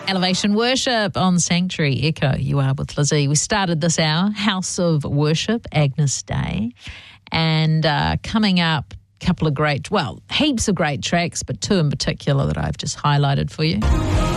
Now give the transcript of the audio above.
Elevation Worship on Sanctuary Echo. You are with Lizzie. We started this hour, House of Worship, Agnus Dei. And coming up, heaps of great tracks, but two in particular that I've just highlighted for you.